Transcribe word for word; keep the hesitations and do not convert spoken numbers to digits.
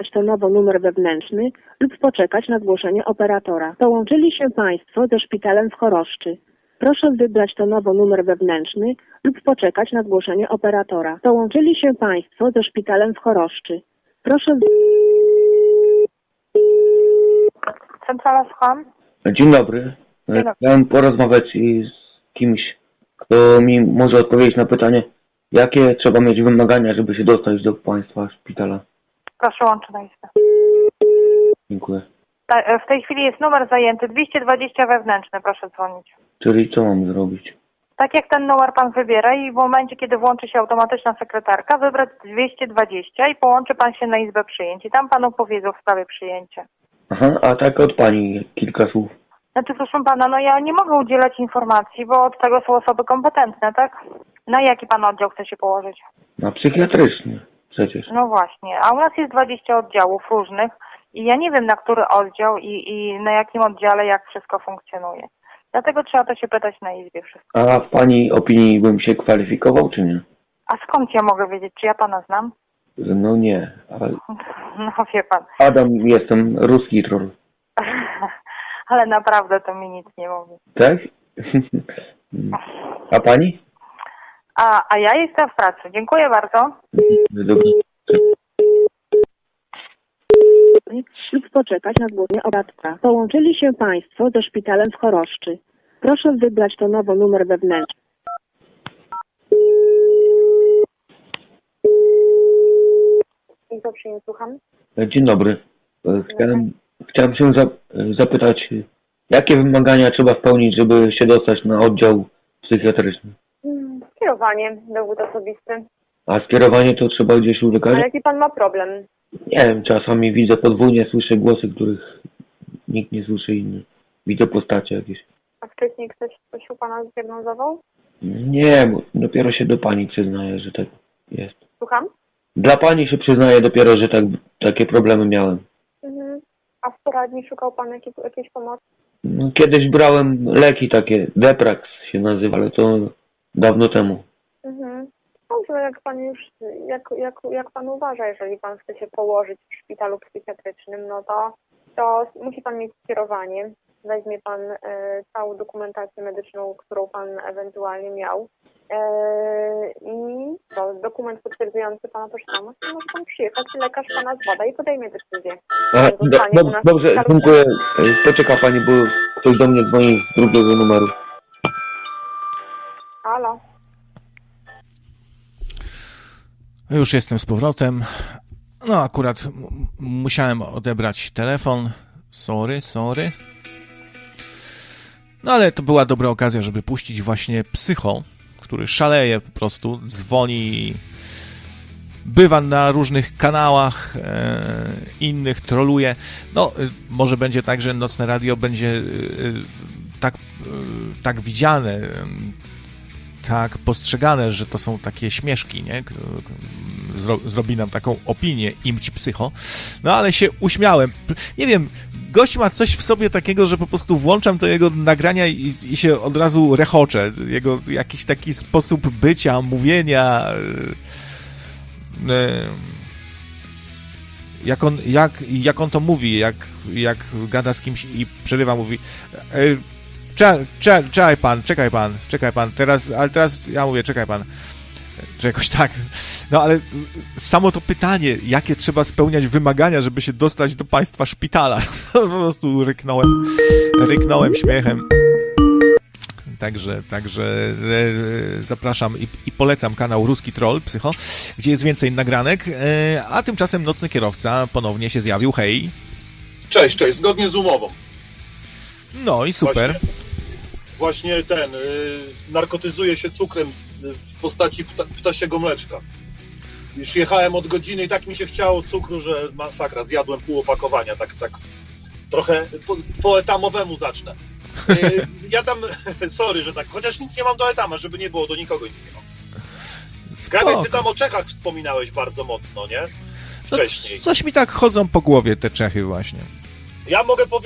tonowo numer wewnętrzny lub poczekać na zgłoszenie operatora. Połączyli się Państwo ze szpitalem w Choroszczy. Proszę wybrać tonowo numer wewnętrzny lub poczekać na zgłoszenie operatora. Połączyli się Państwo ze szpitalem w Choroszczy. Proszę... Centrala, słucham. Dzień dobry. Dzień dobry. Chciałem porozmawiać z kimś, kto mi może odpowiedzieć na pytanie, jakie trzeba mieć wymagania, żeby się dostać do Państwa szpitala. Proszę, łączę na izbę. Dziękuję. Ta, w tej chwili jest numer zajęty, dwieście dwadzieścia wewnętrzny, proszę dzwonić. Czyli co mam zrobić? Tak jak ten numer pan wybiera i w momencie, kiedy włączy się automatyczna sekretarka, wybrać dwieście dwadzieścia i połączy pan się na izbę przyjęć. I tam panu powiedzą w sprawie przyjęcia. Aha, a tak od Pani kilka słów. Znaczy, proszę pana, no ja nie mogę udzielać informacji, bo od tego są osoby kompetentne, tak? Na jaki pan oddział chce się położyć? Na psychiatryczny przecież. No właśnie, a u nas jest dwadzieścia oddziałów różnych i ja nie wiem, na który oddział i, i na jakim oddziale jak wszystko funkcjonuje. Dlatego trzeba to się pytać na izbie wszystko. A w Pani opinii bym się kwalifikował, czy nie? A skąd ja mogę wiedzieć, czy ja pana znam? No nie, ale... No wie pan. Adam jestem, ruski troll. Ale naprawdę to mi nic nie mówi. Tak? A Pani? A, a ja jestem w pracy. Dziękuję bardzo. Dobrze. lub poczekać na zgłoszenie operatora. Połączyli się Państwo ze szpitalem w Choroszczy. Proszę wybrać tonowo numer wewnętrzny. I to przyjmę, słucham. Dzień dobry. Chciałem, chciałem się zapytać, jakie wymagania trzeba spełnić, żeby się dostać na oddział psychiatryczny? Skierowanie, dowód osobisty. A skierowanie to trzeba gdzieś u lekarza? A jaki pan ma problem? Nie wiem, czasami widzę podwójnie, słyszę głosy, których nikt nie słyszy inny. Widzę postacie jakieś. A wcześniej ktoś coś u pana zdiagnozował? Nie, bo dopiero się do Pani przyznaję, że tak jest. Słucham? Dla Pani się przyznaję dopiero, że tak, takie problemy miałem. Mhm. A w poradni szukał pan jakiej, jakiejś pomocy? No, kiedyś brałem leki takie, Deprax się nazywa, ale to dawno temu. Mhm. Dobrze, jak pan już, jak, jak, jak pan uważa, jeżeli pan chce się położyć w szpitalu psychiatrycznym, no to, to musi pan mieć skierowanie. Weźmie pan e, całą dokumentację medyczną, którą pan ewentualnie miał. E, I to dokument potwierdzający pana tożsamość, i może pan przyjechać i lekarz pana zbada i podejmie decyzję. A, do, do, dobrze, dziękuję. Poczeka Pani, bo ktoś do mnie dzwoni z drugiego numeru. Halo. Już jestem z powrotem. No akurat m- musiałem odebrać telefon. Sorry, sorry. No ale to była dobra okazja, żeby puścić właśnie Psycho, który szaleje po prostu, dzwoni, bywa na różnych kanałach e, innych, troluje. No, y, może będzie tak, że Nocne Radio będzie y, y, tak, y, tak widziane, y, tak postrzegane, że to są takie śmieszki, nie? Zro, zrobi nam taką opinię, imć Psycho. No ale się uśmiałem. Nie wiem, gość ma coś w sobie takiego, że po prostu włączam do jego nagrania i, i się od razu rechoczę. Jego jakiś taki sposób bycia, mówienia. Yy, yy, jak on, jak, jak on to mówi, jak, jak gada z kimś i przerywa, mówi yy, czekaj, czekaj, czekaj pan, czekaj pan, czekaj pan, teraz, ale teraz ja mówię, czekaj pan. Czy jakoś tak. No ale samo to pytanie, jakie trzeba spełniać wymagania, żeby się dostać do państwa szpitala. Po prostu ryknąłem, ryknąłem śmiechem. Także, także e, zapraszam i, i polecam kanał Ruski Troll, Psycho, gdzie jest więcej nagranek, e, a tymczasem Nocny Kierowca ponownie się zjawił. Hej. Cześć, cześć, zgodnie z umową. No i super. Właśnie, właśnie ten, y, narkotyzuje się cukrem w postaci pta, ptasiego mleczka. Już jechałem od godziny i tak mi się chciało cukru, że masakra, zjadłem pół opakowania, tak, tak trochę po, po etamowemu zacznę. Y, ja tam, sorry, że tak, chociaż nic nie mam do etama, żeby nie było, do nikogo nic nie mam. Krawiec, ty tam o Czechach wspominałeś bardzo mocno, nie? Wcześniej. No, coś mi tak chodzą po głowie te Czechy właśnie. Ja mogę powiedzieć,